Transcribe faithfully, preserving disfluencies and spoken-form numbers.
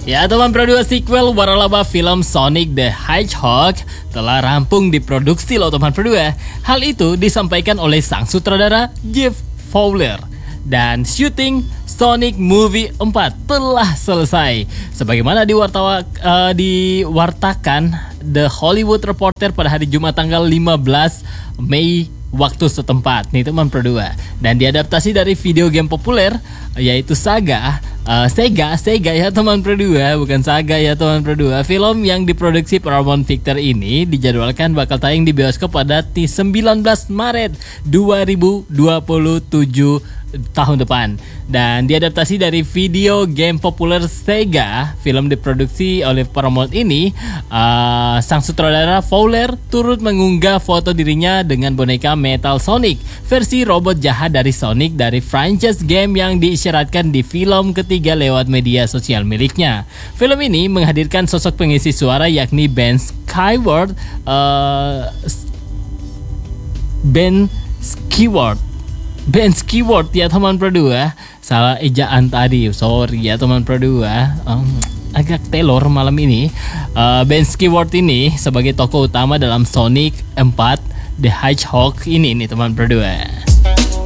Ya teman berdua, sequel waralaba film Sonic the Hedgehog telah rampung diproduksi loh teman berdua. Hal itu disampaikan oleh sang sutradara Jeff Fowler. Dan syuting Sonic Movie empat telah selesai. Sebagaimana diwartawa, uh, diwartakan The Hollywood Reporter pada hari Jumat tanggal lima belas Mei waktu setempat nih teman berdua. Dan diadaptasi dari video game populer yaitu Saga uh, Sega Sega ya teman berdua, bukan Saga ya teman berdua. Film yang diproduksi Paramount Pictures ini dijadwalkan bakal tayang di bioskop pada sembilan belas Maret dua ribu dua puluh tujuh tahun depan. Dan diadaptasi dari video game populer Sega, film diproduksi oleh Paramount ini, uh, sang sutradara Fowler turut mengunggah foto dirinya dengan boneka Metal Sonic, versi robot jahat dari Sonic dari franchise game yang diisyaratkan di film ketiga lewat media sosial miliknya. Film ini menghadirkan sosok pengisi suara yakni Ben Skyward, uh, Ben Skyward Ben Skyward ya teman berdua. Salah ejaan tadi, sorry ya teman berdua. um, Agak telor malam ini. uh, Ben Skyward ini sebagai tokoh utama dalam Sonic empat The Hedgehog ini nih teman berdua.